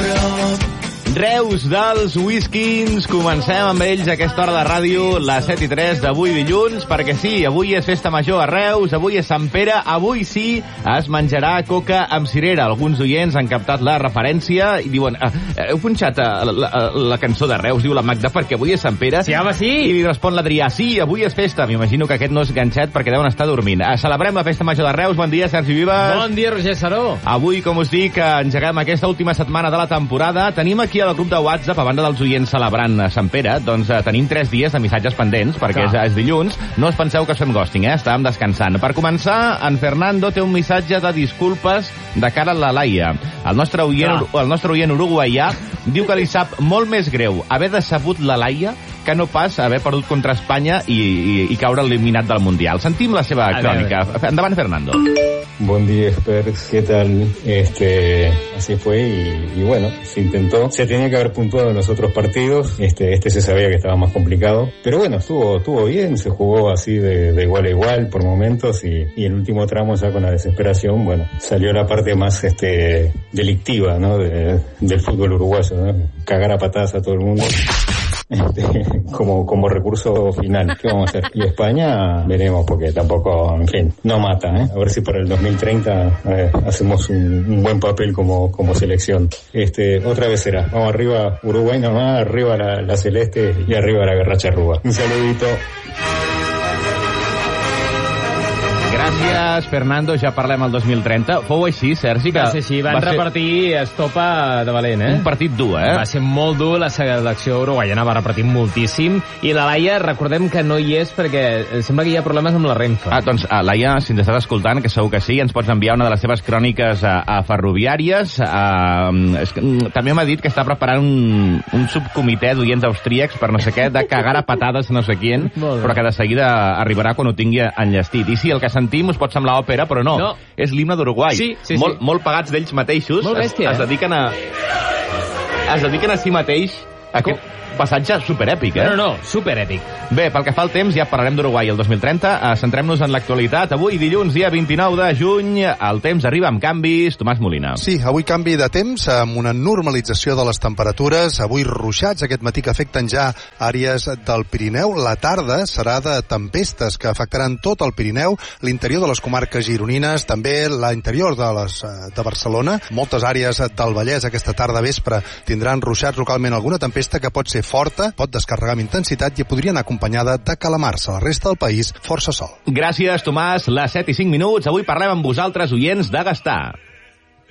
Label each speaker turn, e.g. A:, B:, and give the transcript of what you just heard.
A: Reus dels Whiskins, comencem amb ells a aquesta hora de ràdio, les 7:03 d'avui dilluns, perquè sí, avui és festa major a Reus, avui és Sant Pere, avui sí es menjarà coca amb cirera. Alguns oients han captat la referència i diuen, heu punxat la cançó de Reus, diu la Magda, perquè avui és Sant Pere?
B: Sí, home, sí!
A: I li respon l'Adrià, sí, avui és festa. M'imagino que aquest no és ganxet perquè deuen estar dormint. Celebrem la festa major de Reus. Bon dia, Sergi Vives.
B: Bon dia, Roger Saró.
A: Avui, com us dic, engeguem aquesta última setmana de la temporada. Tenim aquí al grup de WhatsApp, a banda dels oients celebrant Sant Pere, doncs tenim 3 dies de missatges pendents, perquè és dilluns. No us penseu que fem ghosting, estàvem descansant. Per començar, en Fernando té un missatge de disculpes de cara a la Laia. El nostre oient uruguaià diu que li sap molt més greu haver decebut la Laia que no pas haver perdut contra Espanya i caure eliminat del Mundial. Sentim la seva crònica. Endavant, Fernando.
C: Buen día, experts. ¿Qué tal? Así fue y bueno, se intentó. Se tenía que haber puntuado en los otros partidos. Este se sabía que estaba más complicado. Pero bueno, estuvo bien. Se jugó así de igual a igual por momentos y el último tramo ya con la desesperación, bueno, salió la parte más delictiva, ¿no? Del fútbol uruguayo, ¿no? Cagar a patadas a todo el mundo. Como recurso final. ¿Qué vamos a hacer? Y España veremos, porque tampoco, en fin, no mata, ¿eh? A ver si para el 2030 hacemos un buen papel como selección. Otra vez será. Vamos arriba Uruguay nomás, arriba la celeste y arriba la guerra charrúa. Un saludito.
A: Gràcies, Fernando. Ja parlem al 2030. Fou així, Sergi?
B: Va ser així. Van repartir estopa de valent,
A: Un partit dur,
B: Va ser molt dur. La selecció uruguaiana va repartir moltíssim. I la Laia, recordem que no hi és perquè sembla que hi ha problemes amb la Renfe.
A: Doncs, Laia, si ens estàs escoltant, que segur que sí, ens pots enviar una de les seves cròniques a Ferroviàries. També m'ha dit que està preparant un subcomitè d'oients austríacs per no sé què, de cagar a patades no sé quién, però que de seguida arribarà quan ho tingui enllestit. I sí, el que sentim us pot semblar òpera, però no. És l'himne d'Uruguai.
B: Sí.
A: Molt pagats d'ells mateixos.
B: Molt bèstia,
A: es dediquen a si mateix a aquest passatge superèpic,
B: No, superèpic.
A: Bé, pel que fa al temps, ja parlarem d'Uruguai el 2030. Centrem-nos en l'actualitat. Avui, dilluns, dia 29 de juny, el temps arriba amb canvis. Tomàs Molina.
D: Sí, avui canvi de temps, amb una normalització de les temperatures. Avui ruixats aquest matí que afecten ja àrees del Pirineu. La tarda serà de tempestes que afectaran tot el Pirineu, l'interior de les comarques gironines, també l'interior de Barcelona. Moltes àrees del Vallès aquesta tarda vespre tindran ruixats, localment alguna tempesta que pot ser forta, pot descarregar amb intensitat i podria anar acompanyada de calamars. A la resta del país, força sol.
A: Gràcies, Tomàs. Les 7:05. Avui parlem amb vosaltres, oients de Gastar.